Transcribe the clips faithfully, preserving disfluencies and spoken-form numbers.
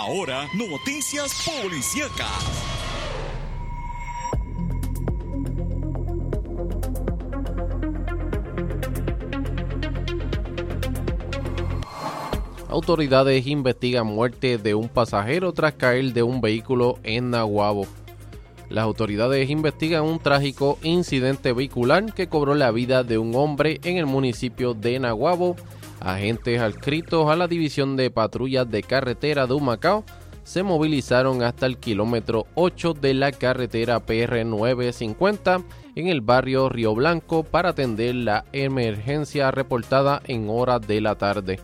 ahora, noticias policíacas. Autoridades investigan muerte de un pasajero tras caer de un vehículo en Naguabo. Las autoridades investigan un trágico incidente vehicular que cobró la vida de un hombre en el municipio de Naguabo. Agentes adscritos a la División de Patrullas de Carretera de Humacao se movilizaron hasta el kilómetro ocho de la carretera P R novecientos cincuenta en el barrio Río Blanco para atender la emergencia reportada en horas de la tarde.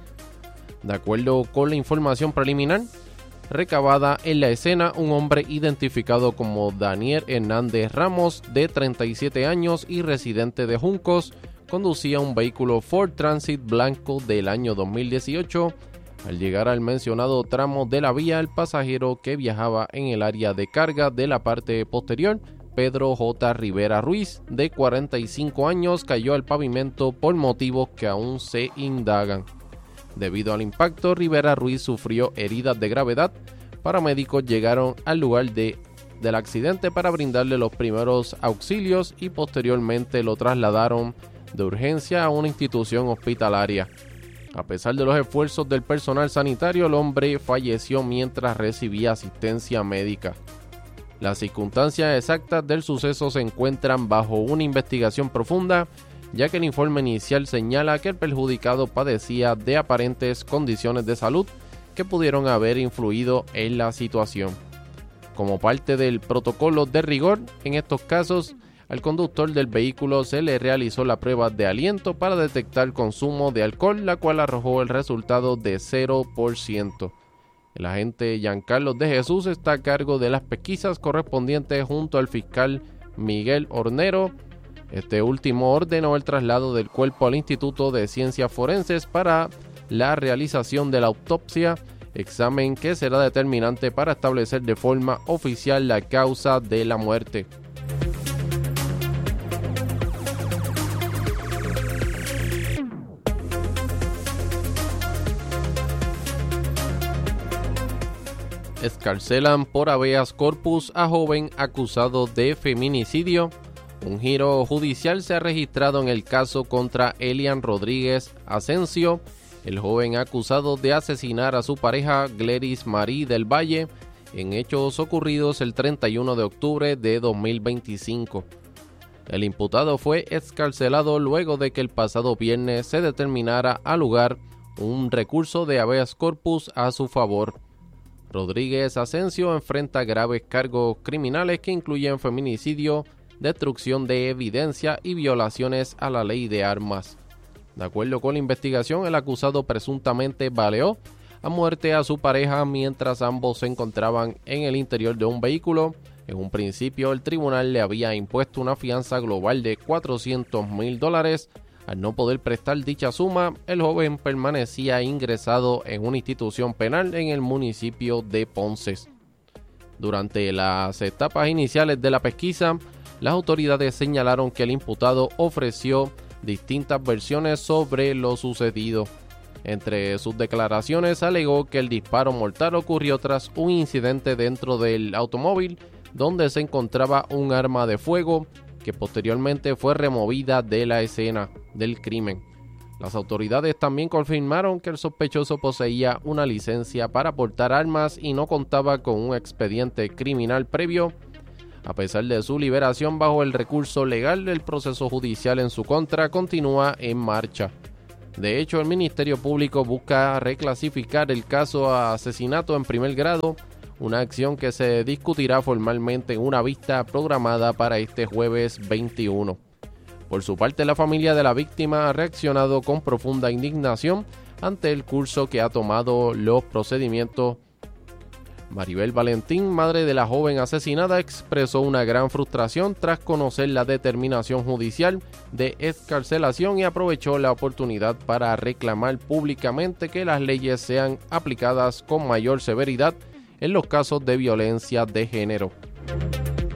De acuerdo con la información preliminar recabada en la escena, un hombre identificado como Daniel Hernández Ramos, de treinta y siete años y residente de Juncos, conducía un vehículo Ford Transit blanco del año dos mil dieciocho. Al llegar al mencionado tramo de la vía, el pasajero que viajaba en el área de carga de la parte posterior, Pedro J. Rivera Ruiz, de cuarenta y cinco años, cayó al pavimento por motivos que aún se indagan. Debido al impacto, Rivera Ruiz sufrió heridas de gravedad. Paramédicos llegaron al lugar de, del accidente para brindarle los primeros auxilios y posteriormente lo trasladaron de urgencia a una institución hospitalaria. A pesar de los esfuerzos del personal sanitario, el hombre falleció mientras recibía asistencia médica. Las circunstancias exactas del suceso se encuentran bajo una investigación profunda, ya que el informe inicial señala que el perjudicado padecía de aparentes condiciones de salud que pudieron haber influido en la situación. Como parte del protocolo de rigor, en estos casos, al conductor del vehículo se le realizó la prueba de aliento para detectar consumo de alcohol, la cual arrojó el resultado de cero por ciento. El agente Giancarlo de Jesús está a cargo de las pesquisas correspondientes junto al fiscal Miguel Hornero. Este último ordenó el traslado del cuerpo al Instituto de Ciencias Forenses para la realización de la autopsia, examen que será determinante para establecer de forma oficial la causa de la muerte. Excarcelan por habeas corpus a joven acusado de feminicidio. Un giro judicial se ha registrado en el caso contra Elian Rodríguez Asensio, el joven acusado de asesinar a su pareja Gleris Marí del Valle en hechos ocurridos el treinta y uno de octubre de dos mil veinticinco. El imputado fue excarcelado luego de que el pasado viernes se determinara al lugar un recurso de habeas corpus a su favor. Rodríguez Asensio enfrenta graves cargos criminales que incluyen feminicidio, destrucción de evidencia y violaciones a la ley de armas. De acuerdo con la investigación, el acusado presuntamente baleó a muerte a su pareja mientras ambos se encontraban en el interior de un vehículo. En un principio, el tribunal le había impuesto una fianza global de cuatrocientos mil dólares. Al no poder prestar dicha suma, el joven permanecía ingresado en una institución penal en el municipio de Ponce. Durante las etapas iniciales de la pesquisa, las autoridades señalaron que el imputado ofreció distintas versiones sobre lo sucedido. Entre sus declaraciones alegó que el disparo mortal ocurrió tras un incidente dentro del automóvil donde se encontraba un arma de fuego que posteriormente fue removida de la escena del crimen. Las autoridades también confirmaron que el sospechoso poseía una licencia para portar armas y no contaba con un expediente criminal previo. A pesar de su liberación bajo el recurso legal, el proceso judicial en su contra continúa en marcha. De hecho, el Ministerio Público busca reclasificar el caso a asesinato en primer grado, una acción que se discutirá formalmente en una vista programada para este jueves veintiuno. Por su parte, la familia de la víctima ha reaccionado con profunda indignación ante el curso que ha tomado los procedimientos. Maribel Valentín, madre de la joven asesinada, expresó una gran frustración tras conocer la determinación judicial de excarcelación y aprovechó la oportunidad para reclamar públicamente que las leyes sean aplicadas con mayor severidad en los casos de violencia de género.